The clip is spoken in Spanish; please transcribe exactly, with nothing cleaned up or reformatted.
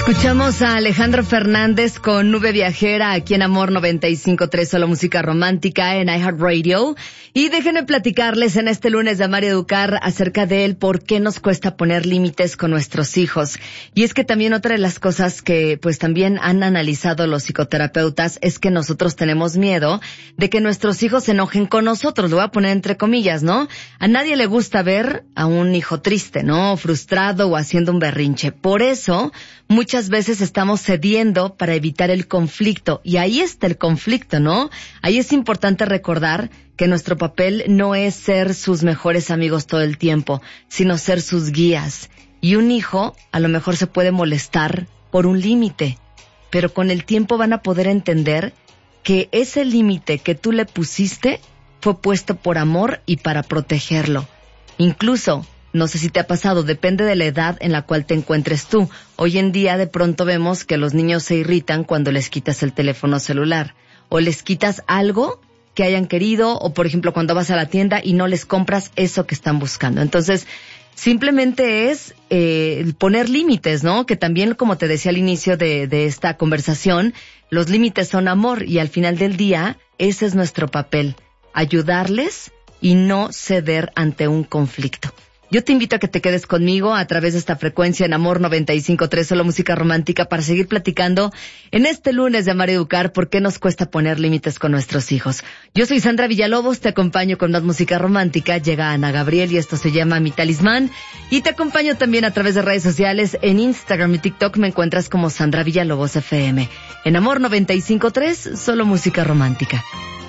Escuchamos a Alejandro Fernández con Nube Viajera aquí en Amor noventa y cinco punto tres, solo música romántica en iHeartRadio. Y déjenme platicarles en este lunes de Amar y Educar acerca de él, por qué nos cuesta poner límites con nuestros hijos. Y es que también otra de las cosas que pues también han analizado los psicoterapeutas es que nosotros tenemos miedo de que nuestros hijos se enojen con nosotros. Lo voy a poner entre comillas, ¿no? A nadie le gusta ver a un hijo triste, ¿no? Frustrado o haciendo un berrinche. Por eso, muchas veces estamos cediendo para evitar el conflicto. Y ahí está el conflicto, ¿no? Ahí es importante recordar que nuestro papel no es ser sus mejores amigos todo el tiempo, sino ser sus guías. Y un hijo a lo mejor se puede molestar por un límite, pero con el tiempo van a poder entender que ese límite que tú le pusiste fue puesto por amor y para protegerlo. Incluso, no sé si te ha pasado, depende de la edad en la cual te encuentres tú. Hoy en día de pronto vemos que los niños se irritan cuando les quitas el teléfono celular o les quitas algo que hayan querido, o por ejemplo cuando vas a la tienda y no les compras eso que están buscando. Entonces, simplemente es eh, poner límites, ¿no? Que también, como te decía al inicio de, de esta conversación, los límites son amor y al final del día ese es nuestro papel, ayudarles y no ceder ante un conflicto. Yo te invito a que te quedes conmigo a través de esta frecuencia en Amor noventa y cinco punto tres, solo música romántica, para seguir platicando en este lunes de Amar y Educar por qué nos cuesta poner límites con nuestros hijos. Yo soy Sandra Villalobos, te acompaño con más música romántica. Llega Ana Gabriel y esto se llama Mi Talismán. Y te acompaño también a través de redes sociales. En Instagram y TikTok me encuentras como Sandra Villalobos F M. En Amor noventa y cinco punto tres, solo música romántica.